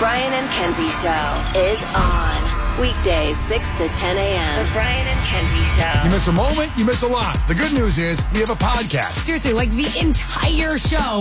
Brian and Kenzie Show is on. Weekdays, 6 to 10 a.m. The Brian and Kenzie Show. You miss a moment, you miss a lot. The good news is we have a podcast. Seriously, like the entire show